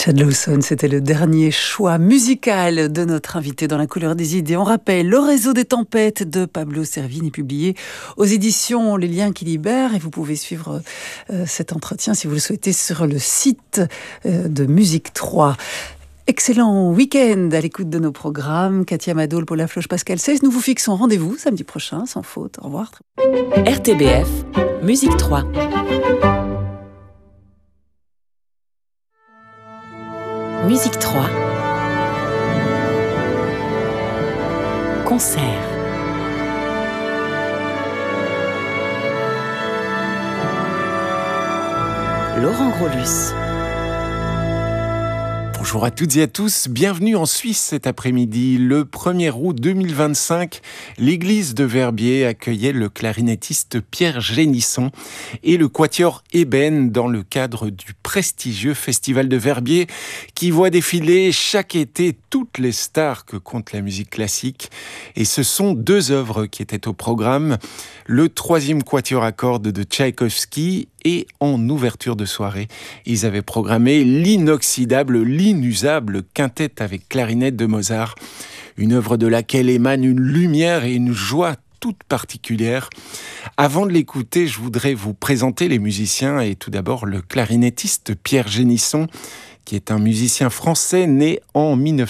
Chad Lawson, c'était le dernier choix musical de notre invité dans La couleur des idées. On rappelle, Le réseau des tempêtes de Pablo Servigne est publié aux éditions Les Liens qui libèrent et vous pouvez suivre cet entretien si vous le souhaitez sur le site de Musique 3. Excellent week-end à l'écoute de nos programmes. Katia Madol, Paula Floch, Pascal Seyss. Nous vous fixons rendez-vous samedi prochain, sans faute. Au revoir. RTBF, Musique 3. Musique 3. Concert. Laurent Grolus. Bonjour à toutes et à tous, bienvenue en Suisse cet après-midi. Le 1er août 2025, l'église de Verbier accueillait le clarinettiste Pierre Génisson et le quatuor Ébène dans le cadre du prestigieux Festival de Verbier qui voit défiler chaque été toutes les stars que compte la musique classique. Et ce sont deux œuvres qui étaient au programme, le 3e quatuor à cordes de Tchaïkovski et en ouverture de soirée, ils avaient programmé l'inoxydable, l'inusable quintette avec clarinette de Mozart, une œuvre de laquelle émane une lumière et une joie toute particulière. Avant de l'écouter, je voudrais vous présenter les musiciens et tout d'abord le clarinettiste Pierre Génisson, qui est un musicien français né en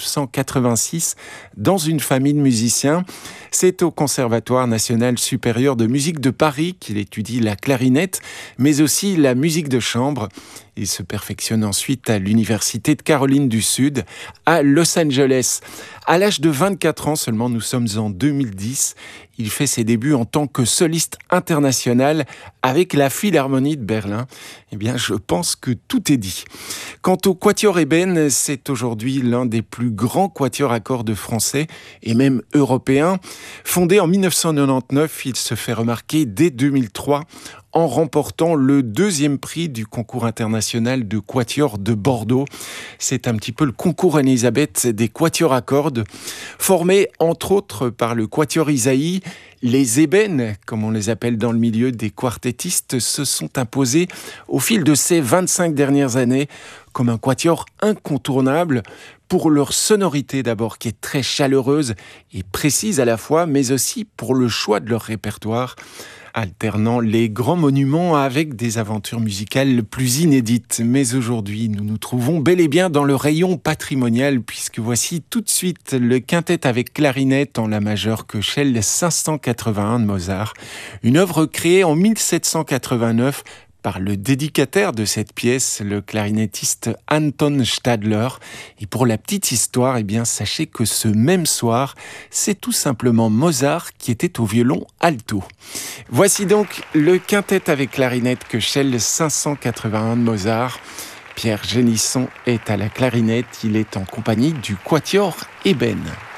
1986 dans une famille de musiciens. C'est au Conservatoire national supérieur de musique de Paris qu'il étudie la clarinette, mais aussi la musique de chambre. Il se perfectionne ensuite à l'Université de Caroline du Sud, à Los Angeles. À l'âge de 24 ans seulement, nous sommes en 2010, il fait ses débuts en tant que soliste international avec la Philharmonie de Berlin. Eh bien, je pense que tout est dit. Quant au quatuor Ébène, c'est aujourd'hui l'un des plus grands quatuors à cordes français et même européens. Fondé en 1999, il se fait remarquer dès 2003 en remportant le 2e prix du concours international de quatuor de Bordeaux. C'est un petit peu le concours Anne-Elisabeth des quatuors à cordes, formé entre autres par le quatuor Isaïe. Les ébènes, comme on les appelle dans le milieu des quartettistes, se sont imposés au fil de ces 25 dernières années comme un quatuor incontournable pour leur sonorité d'abord qui est très chaleureuse et précise à la fois, mais aussi pour le choix de leur répertoire, alternant les grands monuments avec des aventures musicales plus inédites. Mais aujourd'hui, nous nous trouvons bel et bien dans le rayon patrimonial, puisque voici tout de suite le quintet avec clarinette en la majeure Köchel 581 de Mozart, une œuvre créée en 1789 par le dédicataire de cette pièce, le clarinettiste Anton Stadler. Et pour la petite histoire, eh bien, sachez que ce même soir, c'est tout simplement Mozart qui était au violon alto. Voici donc le quintet avec clarinette Köchel 581 de Mozart. Pierre Génisson est à la clarinette, il est en compagnie du quatuor Ébène.